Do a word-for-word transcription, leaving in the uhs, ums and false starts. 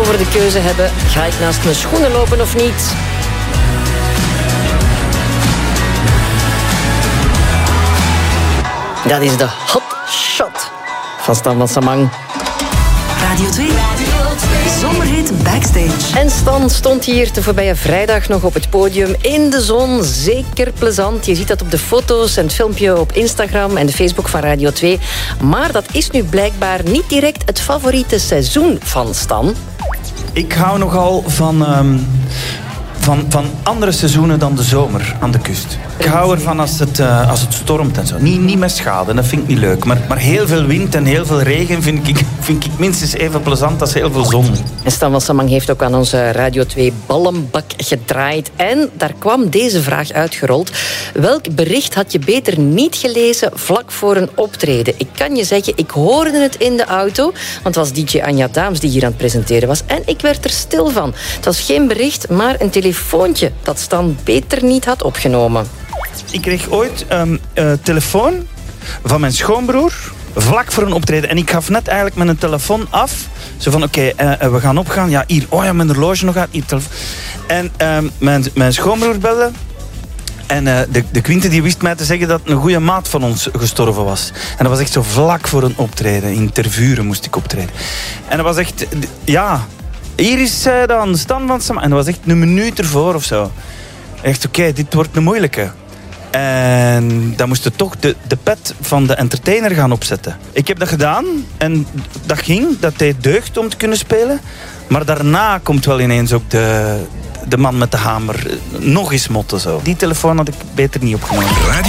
over de keuze hebben. Ga ik naast mijn schoenen lopen of niet? Dat is de hot shot van Stan van Samang. Radio twee. Zomerhit Backstage. En Stan stond hier de voorbije vrijdag nog op het podium in de zon. Zeker plezant. Je ziet dat op de foto's en het filmpje op Instagram en de Facebook van Radio twee. Maar dat is nu blijkbaar niet direct het favoriete seizoen van Stan. Ik hou nogal van, um, van, van andere seizoenen dan de zomer aan de kust. Ik hou ervan als het, uh, als het stormt en zo. Niet, niet met schade, dat vind ik niet leuk. Maar, maar heel veel wind en heel veel regen vind ik, vind ik minstens even plezant als heel veel zon. En Stan van Samang heeft ook aan onze Radio twee ballenbak gedraaid. En daar kwam deze vraag uitgerold. Welk bericht had je beter niet gelezen vlak voor een optreden? Ik kan je zeggen, ik hoorde het in de auto. Want het was D J Anja Daams die hier aan het presenteren was. En ik werd er stil van. Het was geen bericht, maar een telefoontje dat Stan beter niet had opgenomen. Ik kreeg ooit een uh, telefoon van mijn schoonbroer vlak voor een optreden. En ik gaf net eigenlijk mijn telefoon af. Zo van, oké, okay, uh, we gaan opgaan. Ja, hier, oh ja, mijn horloge nog uit. Hier, telefoon. En uh, mijn, mijn schoonbroer belde. En uh, de, de Quinte die wist mij te zeggen dat een goede maat van ons gestorven was. En dat was echt zo vlak voor een optreden. In Tervuren moest ik optreden. En dat was echt, ja, hier is uh, dan Stan van Samang. En dat was echt een minuut ervoor of zo. Echt, oké, okay, dit wordt een moeilijke. En dan moest je toch de, de pet van de entertainer gaan opzetten. Ik heb dat gedaan en dat ging, dat deed deugd om te kunnen spelen. Maar daarna komt wel ineens ook de, de man met de hamer nog eens motten zo. Die telefoon had ik beter niet opgenomen.